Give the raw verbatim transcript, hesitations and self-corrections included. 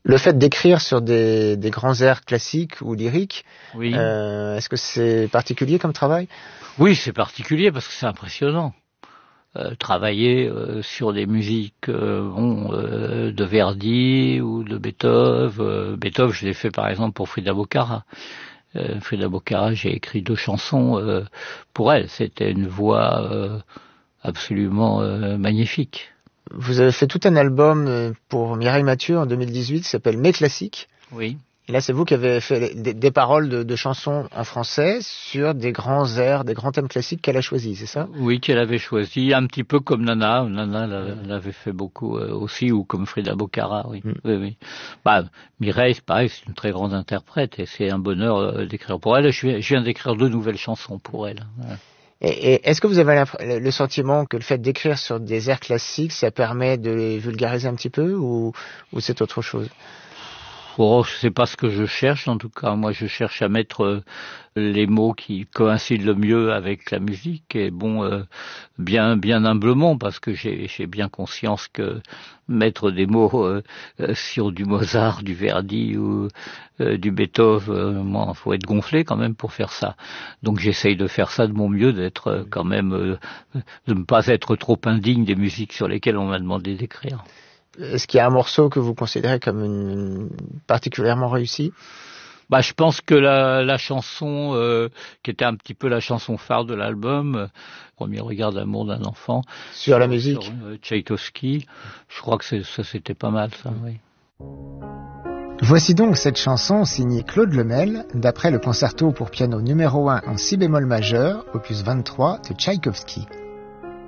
Le fait d'écrire sur des, des grands airs classiques ou lyriques, oui. euh, est-ce que c'est particulier comme travail? Oui, c'est particulier parce que c'est impressionnant. Euh, travailler euh, sur des musiques euh, bon, euh, de Verdi ou de Beethoven. Euh, Beethoven, je l'ai fait par exemple pour Frida Boccara. Euh, Frida Boccara, j'ai écrit deux chansons euh, pour elle. C'était une voix euh, absolument euh, magnifique. Vous avez fait tout un album pour Mireille Mathieu en deux mille dix-huit qui s'appelle Mes classiques. Oui. Et là, c'est vous qui avez fait des, des paroles de, de chansons en français sur des grands airs, des grands thèmes classiques qu'elle a choisis, c'est ça? Oui, qu'elle avait choisi, un petit peu comme Nana. Nana l'avait fait beaucoup euh, aussi, ou comme Frida Boccara, oui. Mm. oui, oui. Bah, Mireille, c'est pareil, c'est une très grande interprète et c'est un bonheur euh, d'écrire pour elle. Je viens, je viens d'écrire deux nouvelles chansons pour elle. Voilà. Et, et est-ce que vous avez le sentiment que le fait d'écrire sur des airs classiques, ça permet de les vulgariser un petit peu, ou, ou c'est autre chose? Oh, c'est pas ce que je cherche, en tout cas. Moi, je cherche à mettre euh, les mots qui coïncident le mieux avec la musique, et bon, euh, bien, bien humblement, parce que j'ai, j'ai bien conscience que mettre des mots euh, sur du Mozart, du Verdi ou euh, du Beethoven, euh, moi, faut être gonflé quand même pour faire ça. Donc, j'essaye de faire ça de mon mieux, d'être euh, quand même, euh, de ne pas être trop indigne des musiques sur lesquelles on m'a demandé d'écrire. Est-ce qu'il y a un morceau que vous considérez comme une, particulièrement réussi? Bah, je pense que la, la chanson euh, qui était un petit peu la chanson phare de l'album, euh, Premier regard d'amour d'un enfant, sur, sur la musique, sur, euh, Tchaïkovski, je crois que c'est, ça c'était pas mal, ça. Oui. Voici donc cette chanson signée Claude Lemel, d'après le concerto pour piano numéro un en si bémol majeur, opus vingt-trois de Tchaïkovski.